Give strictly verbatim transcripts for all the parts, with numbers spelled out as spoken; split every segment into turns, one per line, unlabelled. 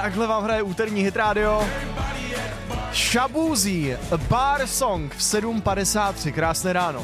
Takhle vám hraje úterní Hit Radio. Shaboozey, A Bar Song v sedm padesát tři. Krásné ráno.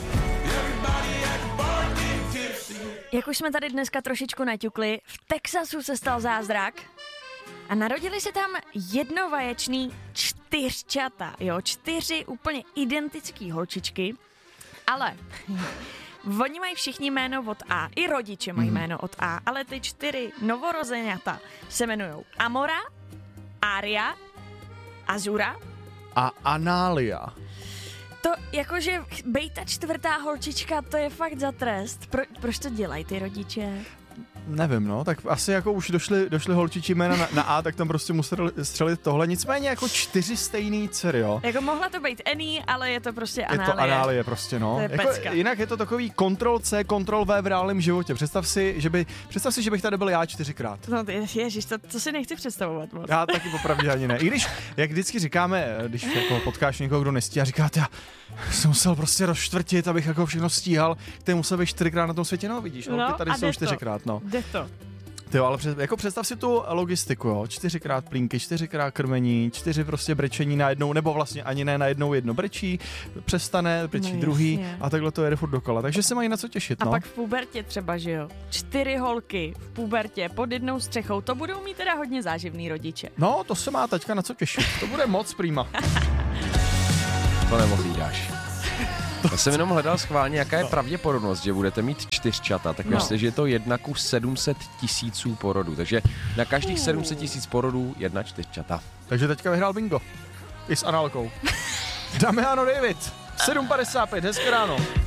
Jak už jsme tady dneska trošičku naťukli, v Texasu se stal zázrak a narodili se tam jednovaječný čtyřčata, jo, čtyři úplně identický holčičky, ale oni mají všichni jméno od A, i rodiče mají jméno od A, ale ty čtyři novorozeňata se jmenujou Amora, Aria, Azura
A Anália.
To jakože bejt ta čtvrtá holčička, to je fakt za trest. Pro, proč to dělají ty rodiče?
Nevím, no, tak asi jako už došly, došly holčičí jména na, na A, tak tam prostě museli střelit tohle. Nicméně jako čtyři stejný dcery, jo.
Jako mohla to být Annie, ale je to prostě Análie.
Je to Análie prostě, no.
To je
jako,
pecka.
Jinak je to takový kontrol C, kontrol V v reálném životě. Představ si, že by, představ si, že bych tady byl já čtyřikrát.
No ježiš, to, to si nechci představovat moc.
Já taky popravdě ani ne. I když, jak vždycky říkáme, když jako potkáš někoho, kdo nestíhá, říkáte, já jsem musel prostě rozčtvrtit, abych jako všechno stíhal, ty musel být čtyřikrát na tom světě, no vidíš, no,
no,
ty tady jsou čtyřikrát, no.
Jde to.
Ty jo, ale před, jako představ si tu logistiku, jo, čtyřikrát plínky, čtyřikrát krmení, čtyři prostě brečení na jednou, nebo vlastně ani ne na jednou jedno brečí, přestane, brečí
no,
druhý
jasně.
a takhle to jede furt dokola, takže se mají na co těšit,
A
no.
pak v pubertě třeba, že jo, čtyři holky v pubertě pod jednou střechou, to budou mít teda hodně záživný rodiče.
No, to se má taťka na co těšit, to bude moc prýma.
To nemohlídáš. Já jsem jenom hledal schválně, jaká je pravděpodobnost, že budete mít čtyřčata, tak
No.
věřte, že je to jedna ku sedm set tisíců porodů, takže na každých sedm set tisíc porodů jedna čtyřčata.
Takže teďka vyhrál bingo. I s Análkou. Dáme Ano David, sedm padesát pět, hezké ráno.